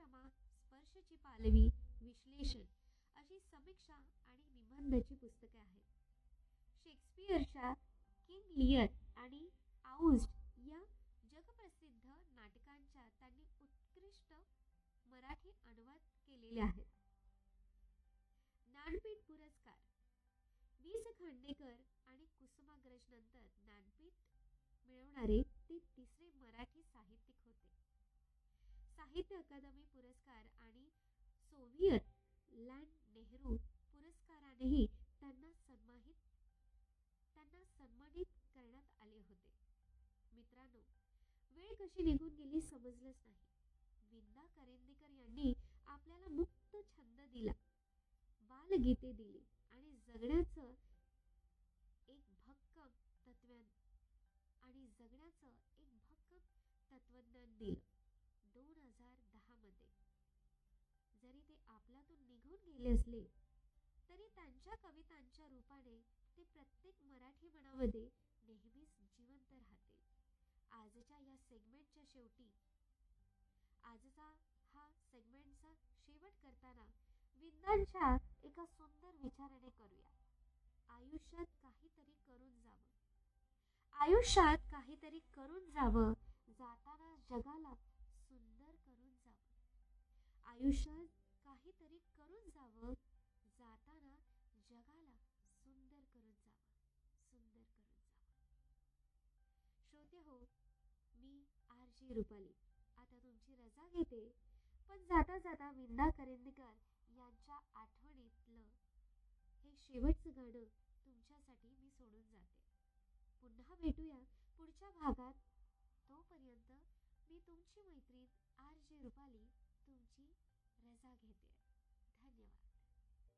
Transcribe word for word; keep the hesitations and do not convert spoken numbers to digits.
परिक्रमा, स्पर्शची पालवी, विश्लेषण अशी समीक्षा आणि निबंधाची पुस्तके आहेत. शेक्सपियरच्या किंग लिअर आणि आउस्ट या जगप्रसिद्ध नाटकांच्या त्यांनी उत्कृष्ट मराठी अनुवाद केलेले आहेत. ज्ञानपीठ पुरस्कार. वि स खांडेकर आणि कुसुमाग्रज नंतर ज्ञानपीठ मिळवणारे ते तिसरे मराठी साहित्यिक होते. साहित्य अकादमी पुरस्कार आणि सोव्हिएत लँड नेहरू पुरस्कारानेही त्यांना सन्मानित त्यांना सन्मानित करण्यात आले होते. मित्रांनो, वेळ कशी निघून गेली समजलंच नाही. विंदा करंदीकर यांनी आपल्याला मुक्त छंद दिला, बालगीते दिली आणि जगण्याचं एक भक्कम तत्व आणि जगण्याचं एक भक्कम तत्वज्ञान दिलं. दोन हजार दहा मध्ये जरी ते आपल्यातून निघून गेले असले तरी त्यांच्या कवितांच्या रूपाने ते प्रत्येक मराठी मनामध्ये नेहमीच जिवंत राहतील. आजच्या या सेगमेंटच्या शेवटी आजचा हा सेगमेंटचा शेवट करताना विंदांच्या एका सुंदर विचाराने करूया. आयुष्यात काहीतरी करून जावं, आयुष्यात काहीतरी करून जावं, जाताना जगाला सुंदर करून जावं. आयुष्यात काहीतरी करून जावं, जाताना जगाला सुंदर करून जावं, सुंदर करून जावं. श्रोते हो, मी आर जी रुपाली आता तुमची रजा घेते, पण जाता जाता विंदा करंदीकर यांच्या आठवणीतलं हे शेवटचं गाणं तुमच्यासाठी मी सोडून जाते. पुन्हा भेटूया पुढच्या भागात. तोपर्यंत मी तुमची मैत्रीण आर जे रुपाली